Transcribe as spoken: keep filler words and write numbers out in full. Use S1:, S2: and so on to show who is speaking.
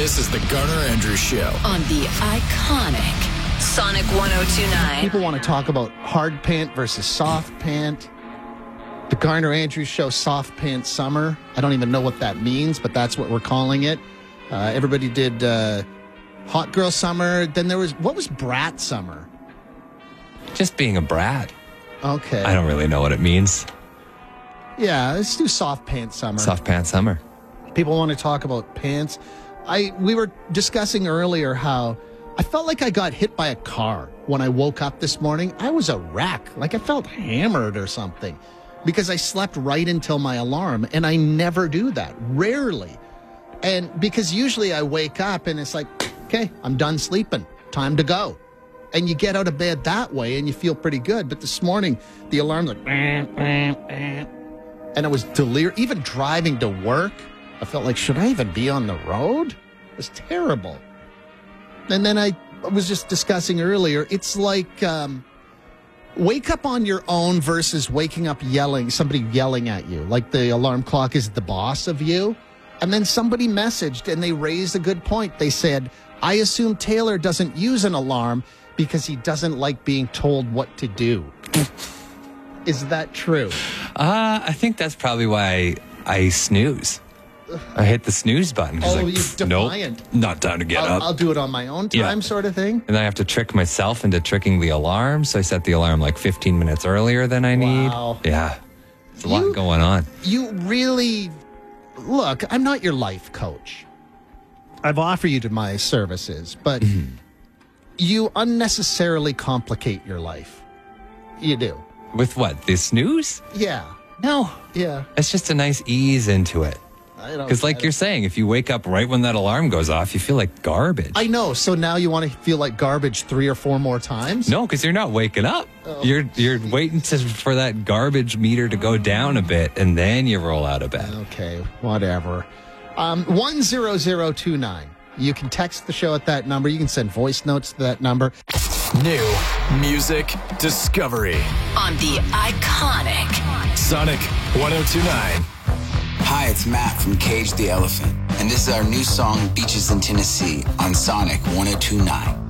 S1: This is the Garner Andrews Show
S2: on the iconic Sonic one oh two point nine.
S3: People want to talk about hard pant versus soft pant. The Garner Andrews Show Soft Pant Summer. I don't even know what that means, but that's what we're calling it. Uh, everybody did uh, Hot Girl Summer. Then there was, what was Brat Summer?
S4: Just being a brat.
S3: Okay.
S4: I don't really know what it means.
S3: Yeah, let's do Soft Pant Summer.
S4: Soft pant summer.
S3: People want to talk about pants. I we were discussing earlier how I felt like I got hit by a car when I woke up this morning. I was a wreck. Like I felt hammered or something because I slept right until my alarm, and I never do that. Rarely. And because usually I wake up and it's like, okay, I'm done sleeping. Time to go. And you get out of bed that way and you feel pretty good. But this morning, the alarm's like, and it was delirious. Even driving to work, I felt like, should I even be on the road? It was terrible. And then I was just discussing earlier, it's like um, wake up on your own versus waking up yelling, somebody yelling at you, like the alarm clock is the boss of you. And then somebody messaged and they raised a good point. They said, I assume Taylor doesn't use an alarm because he doesn't like being told what to do. Is that true?
S4: Uh, I think that's probably why I, I snooze. I hit the snooze button.
S3: Oh,
S4: like,
S3: you defiant.
S4: Nope, not time to get
S3: I'll,
S4: up.
S3: I'll do it on my own time,
S4: Yeah.
S3: sort of thing.
S4: And then I have to trick myself into tricking the alarm. So I set the alarm like fifteen minutes earlier than I need.
S3: Wow.
S4: Yeah. There's a
S3: You-
S4: lot going on.
S3: You really, look, I'm not your life coach. I've offered you to my services, but
S4: Mm-hmm.
S3: you unnecessarily complicate your life. You do.
S4: With what? The snooze?
S3: Yeah.
S4: No.
S3: Yeah.
S4: It's just a nice ease into it.
S3: I don't
S4: Because like
S3: get
S4: you're
S3: it.
S4: saying, if you wake up right when that alarm goes off, you feel like garbage.
S3: I know. So now you want to feel like garbage three or four more times?
S4: No, because you're not waking up.
S3: Oh.
S4: You're you're waiting to, for that garbage meter to go down a bit, and then you roll out of bed.
S3: Okay, whatever. Um, one zero zero two nine. You can text the show at that number. You can send voice notes to that number.
S1: New music discovery.
S2: On the iconic
S1: Sonic one oh two point nine.
S5: Hi, it's Matt from Cage the Elephant, and this is our new song, Beaches in Tennessee, on Sonic one oh two point nine.